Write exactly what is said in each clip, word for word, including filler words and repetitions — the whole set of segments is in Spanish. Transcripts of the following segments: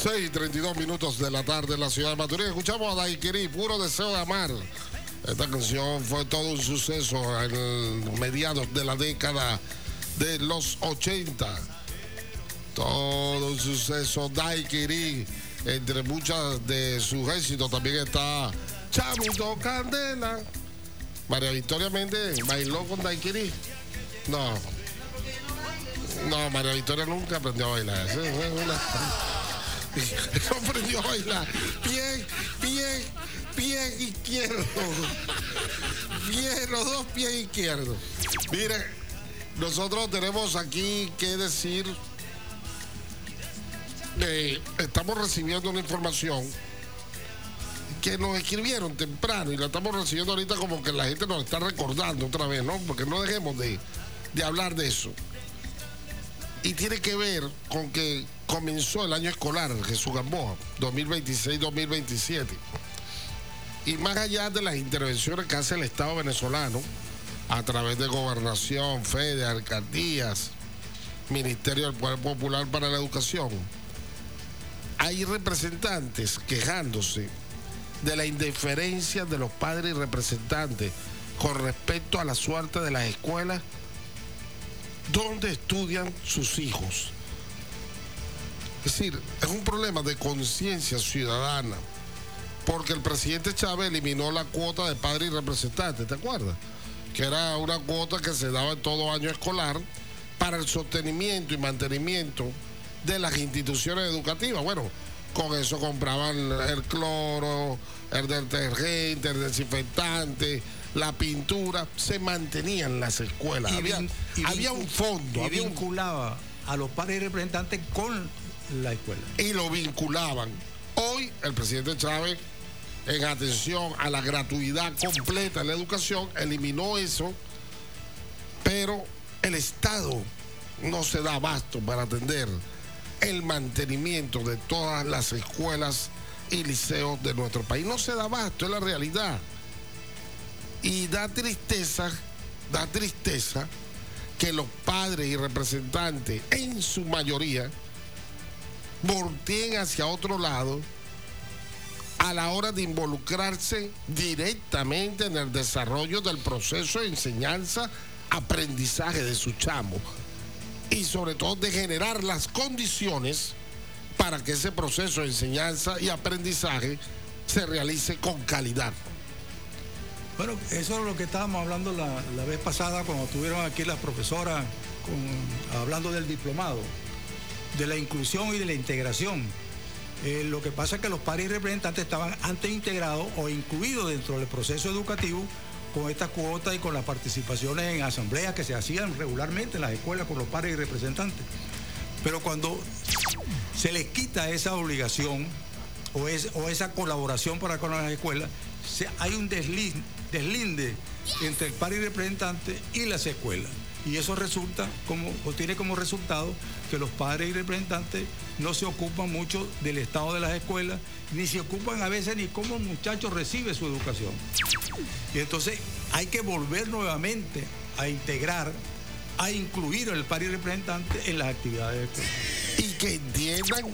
seis y treinta y dos minutos de la tarde en la ciudad de Maturín. Escuchamos a Daiquiri, Puro Deseo de Amar. Esta canción fue todo un suceso en mediados de la década de los ochenta. Todo un suceso. Daiquiri, entre muchas de sus éxitos también está Chamito Candela. María Victoria Méndez bailó con Daiquiri. No. No, María Victoria nunca aprendió a bailar. Eso es una... No aprendió a bailar. Pie, pie, pie izquierdo. Pie, los dos pies izquierdos. Mire, nosotros tenemos aquí que decir que estamos recibiendo una información que nos escribieron temprano y la estamos recibiendo ahorita como que la gente nos está recordando otra vez, ¿no? Porque no dejemos de, de hablar de eso. Y tiene que ver con que comenzó el año escolar, Jesús Gamboa, dos mil veintiséis dos mil veintisiete. Y más allá de las intervenciones que hace el Estado venezolano, a través de Gobernación, FEDE, alcaldías, Ministerio del Poder Popular para la Educación, hay representantes quejándose de la indiferencia de los padres y representantes con respecto a la suerte de las escuelas donde estudian sus hijos. Es decir, es un problema de conciencia ciudadana, porque el presidente Chávez eliminó la cuota de padres y representantes, ¿te acuerdas? Que era una cuota que se daba en todo año escolar para el sostenimiento y mantenimiento de las instituciones educativas. Bueno, con eso compraban el cloro, el detergente, el desinfectante, la pintura, se mantenían las escuelas. Y había, vin, y había un fondo. Y había vinculaba un... a los padres y representantes con la escuela. Y lo vinculaban. Hoy el presidente Chávez, en atención a la gratuidad completa en la educación, eliminó eso, pero el Estado no se da abasto para atender el mantenimiento de todas las escuelas y liceos de nuestro país. No se da abasto, es la realidad. Y da tristeza, da tristeza que los padres y representantes, en su mayoría, volteen hacia otro lado a la hora de involucrarse directamente en el desarrollo del proceso de enseñanza-aprendizaje de su chamo. Y sobre todo de generar las condiciones para que ese proceso de enseñanza y aprendizaje se realice con calidad. Bueno, eso es lo que estábamos hablando la, la vez pasada cuando estuvieron aquí las profesoras con, hablando del diplomado, de la inclusión y de la integración. Eh, lo que pasa es que los padres y representantes estaban antes integrados o incluidos dentro del proceso educativo con estas cuotas y con las participaciones en asambleas que se hacían regularmente en las escuelas por los padres y representantes. Pero cuando se les quita esa obligación o, es, o esa colaboración para con las escuelas, se, hay un desliz, deslinde entre el padre y representante y las escuelas. Y eso resulta como, o tiene como resultado que los padres y representantes no se ocupan mucho del estado de las escuelas, ni se ocupan a veces ni cómo el muchacho recibe su educación. Y entonces hay que volver nuevamente a integrar, a incluir al padre y representante en las actividades de escuela. Y que entiendan,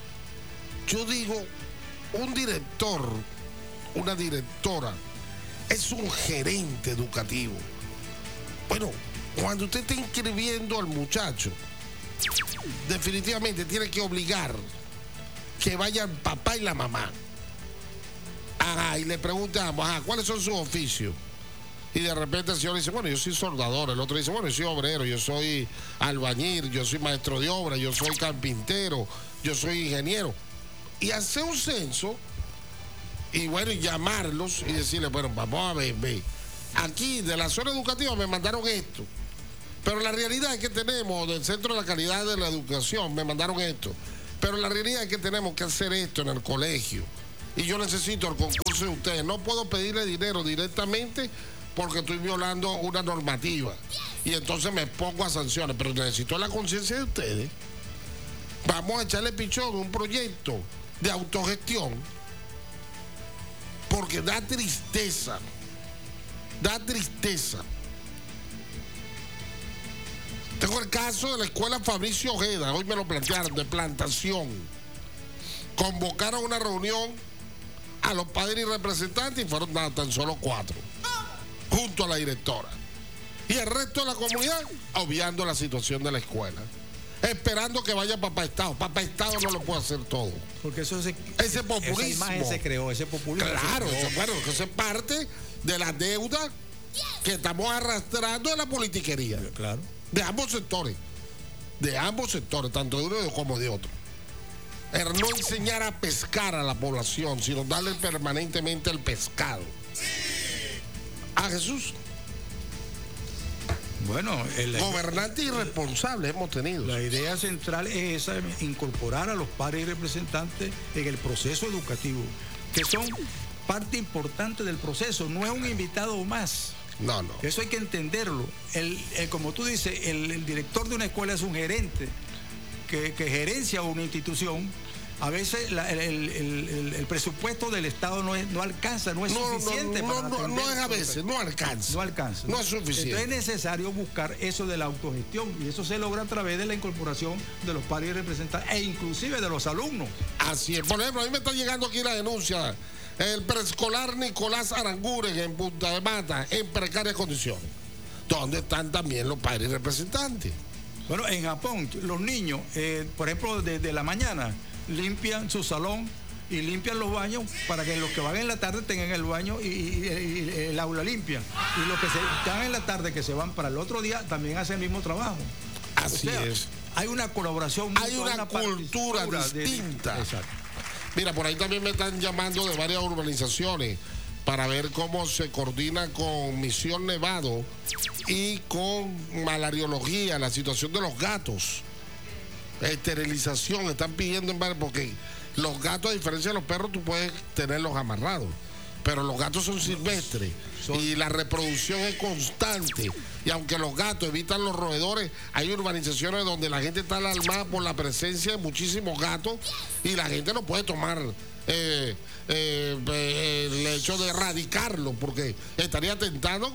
yo digo, un director, una directora, es un gerente educativo. Bueno, cuando usted está inscribiendo al muchacho, definitivamente tiene que obligar que vaya el papá y la mamá. Ajá, y le preguntamos, ajá, ¿cuáles son sus oficios? Y de repente el señor dice, bueno, yo soy soldador. El otro dice, bueno, yo soy obrero, yo soy albañil, yo soy maestro de obra, yo soy carpintero, yo soy ingeniero. Y hacer un censo y bueno, y llamarlos y decirle, bueno, vamos a ver, ve. Aquí de la zona educativa me mandaron esto. Pero la realidad es que tenemos del Centro de la Calidad de la Educación, me mandaron esto. Pero la realidad es que tenemos que hacer esto en el colegio. Y yo necesito el concurso de ustedes. No puedo pedirle dinero directamente porque estoy violando una normativa. Y entonces me pongo a sanciones. Pero necesito la conciencia de ustedes. Vamos a echarle pichón a un proyecto de autogestión. Porque da tristeza. Da tristeza. Tengo el caso de la escuela Fabricio Ojeda, hoy me lo plantearon, de Plantación. convocaron una reunión a los padres y representantes y fueron tan solo cuatro, junto a la directora. Y el resto de la comunidad obviando la situación de la escuela, esperando que vaya Papá Estado. Papá Estado no lo puede hacer todo. Porque eso se, ese populismo. Esa imagen se creó, ese populismo. Claro, eso, bueno, que eso es parte de la deuda que estamos arrastrando de la politiquería. Claro. De ambos sectores. De ambos sectores, tanto de uno como de otro. El no enseñar a pescar a la población, sino darle permanentemente el pescado. A Jesús. Bueno, el, gobernantes irresponsables hemos tenido. La idea central es esa, incorporar a los padres y representantes en el proceso educativo, que son parte importante del proceso, no es un invitado más. No, no. Eso hay que entenderlo. El, el, como tú dices, el, el director de una escuela es un gerente que, que gerencia una institución. A veces la, el, el, el, el presupuesto del Estado no, es, no alcanza, no es no, suficiente. No, para no, no, no es a veces, no alcanza. No alcanza. No es suficiente. Entonces es necesario buscar eso de la autogestión y eso se logra a través de la incorporación de los padres y representantes e inclusive de los alumnos. Así es. Por ejemplo, a mí me está llegando aquí la denuncia. El preescolar Nicolás Aranguren en Punta de Mata en precarias condiciones. ¿Dónde están también los padres y representantes? Bueno, en Japón, los niños, eh, por ejemplo, desde la mañana limpian su salón y limpian los baños para que los que van en la tarde tengan el baño y, y, y el aula limpia. Y los que se están en la tarde, que se van para el otro día, también hacen el mismo trabajo. Así o sea, es. Hay una colaboración. Hay una, una cultura distinta. De, exacto. Mira, por ahí también me están llamando de varias urbanizaciones para ver cómo se coordina con Misión Nevado y con malariología, la situación de los gatos. Esterilización, están pidiendo en varios, porque los gatos, a diferencia de los perros, tú puedes tenerlos amarrados, pero los gatos son silvestres son... y la reproducción es constante. Y aunque los gatos evitan los roedores, hay urbanizaciones donde la gente está alarmada por la presencia de muchísimos gatos y la gente no puede tomar eh, eh, eh, el hecho de erradicarlo, porque estaría atentando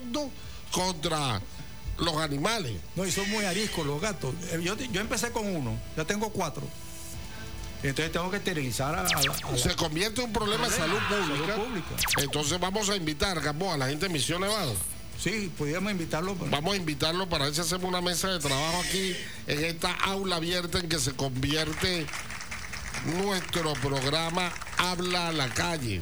contra los animales. No, y son muy ariscos los gatos. Yo, yo empecé con uno, ya tengo cuatro. Entonces tengo que esterilizar a, a, a la... Se convierte en un problema, problema de salud pública. salud pública. Entonces vamos a invitar, Gamboa, a la gente de Misión Nevado. Sí, podríamos invitarlo. Pero... Vamos a invitarlo para ver si hacemos una mesa de trabajo aquí en esta aula abierta en que se convierte nuestro programa Habla a la Calle.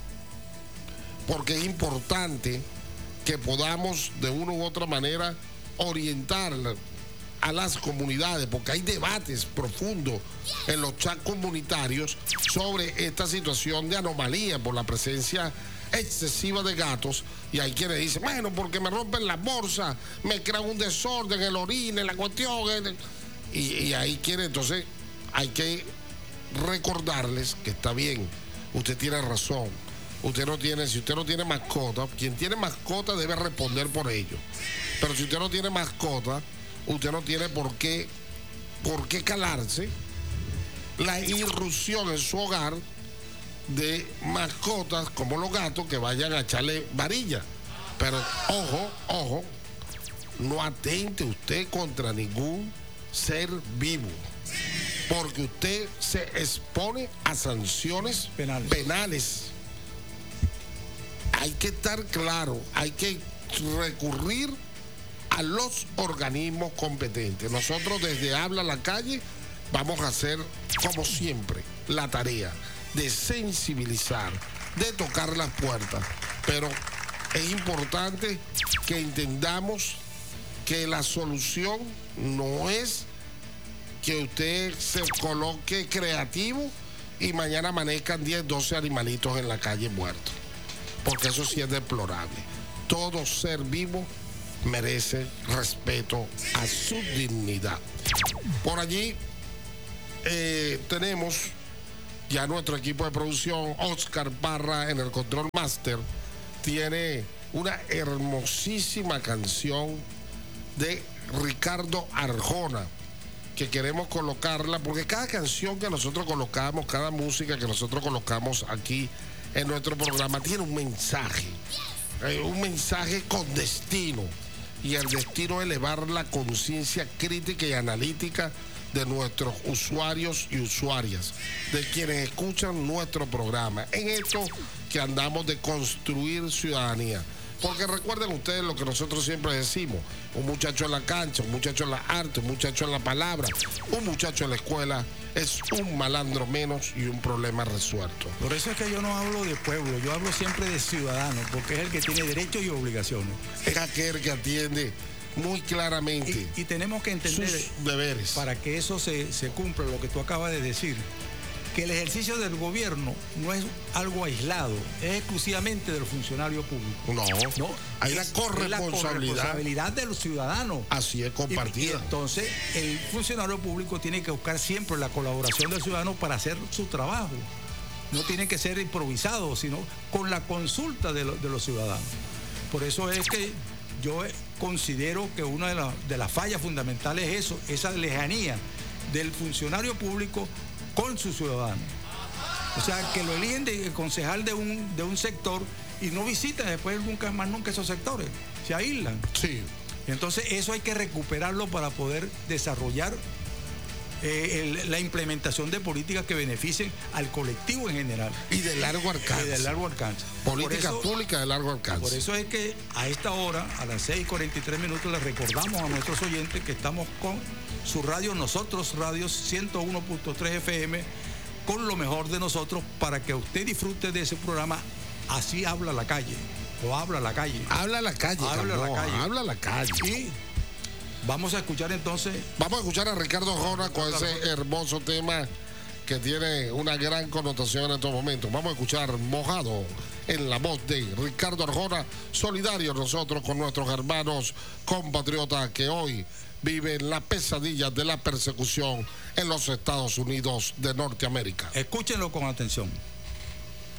Porque es importante que podamos de una u otra manera orientar a las comunidades, porque hay debates profundos en los chats comunitarios sobre esta situación de anomalía por la presencia excesiva de gatos, y hay quienes dicen, bueno, porque me rompen las bolsas, me crean un desorden, el orine, la cuestión, el... y, y ahí quiere, entonces hay que recordarles que está bien, usted tiene razón. Usted no tiene, si usted no tiene mascota, quien tiene mascota debe responder por ello. Pero si usted no tiene mascota, usted no tiene por qué, por qué calarse la irrupción en su hogar de mascotas como los gatos que vayan a echarle varilla. Pero ojo, ojo, no atente usted contra ningún ser vivo, porque usted se expone a sanciones penales. penales. Hay que estar claro, hay que recurrir a los organismos competentes. Nosotros desde Habla a la Calle vamos a hacer, como siempre, la tarea de sensibilizar, de tocar las puertas. Pero es importante que entendamos que la solución no es que usted se coloque creativo y mañana amanezcan diez, doce animalitos en la calle muertos. Porque eso sí es deplorable. Todo ser vivo merece respeto a su dignidad. Por allí eh, tenemos ya nuestro equipo de producción. Oscar Parra en el Control Master tiene una hermosísima canción de Ricardo Arjona que queremos colocarla, porque cada canción que nosotros colocamos, cada música que nosotros colocamos aquí en nuestro programa tiene un mensaje, eh, un mensaje con destino, y el destino es elevar la conciencia crítica y analítica de nuestros usuarios y usuarias, de quienes escuchan nuestro programa, en esto que andamos de construir ciudadanía. Porque recuerden ustedes lo que nosotros siempre decimos: un muchacho en la cancha, un muchacho en la arte, un muchacho en la palabra, un muchacho en la escuela es un malandro menos y un problema resuelto. Por eso es que yo no hablo de pueblo, yo hablo siempre de ciudadano, porque es el que tiene derechos y obligaciones. Es aquel que atiende muy claramente y, y tenemos que entender sus deberes. Para que eso se, se cumpla, lo que tú acabas de decir, que el ejercicio del gobierno no es algo aislado, es exclusivamente del funcionario público. No, no hay una corresponsabilidad. La corresponsabilidad de los ciudadanos. Así es, compartida. Y, y entonces el funcionario público tiene que buscar siempre la colaboración del ciudadano para hacer su trabajo. No tiene que ser improvisado, sino con la consulta de, lo, de los ciudadanos. Por eso es que yo considero que una de, la, de las fallas fundamentales es eso, esa lejanía del funcionario público con sus ciudadanos. O sea, que lo eligen de concejal de un, de un sector y no visitan después nunca más nunca esos sectores, se aíslan. Sí. Entonces eso hay que recuperarlo para poder desarrollar eh, el, la implementación de políticas que beneficien al colectivo en general. Y de largo alcance. Y de largo alcance. Políticas públicas de largo alcance. Por eso es que a esta hora, a las seis y cuarenta y tres minutos, les recordamos a nuestros oyentes que estamos con su radio, nosotros radios ciento uno punto tres F M, con lo mejor de nosotros, para que usted disfrute de ese programa. Así habla la calle, o habla la calle. Habla la calle, habla Carlos, la calle. Habla la calle. Y vamos a escuchar entonces. Vamos a escuchar a Ricardo Arjona con ese hermoso tema que tiene una gran connotación en estos momentos. Vamos a escuchar Mojado en la voz de Ricardo Arjona, solidario nosotros con nuestros hermanos compatriotas que hoy viven la pesadilla de la persecución en los Estados Unidos de Norteamérica. Escúchenlo con atención.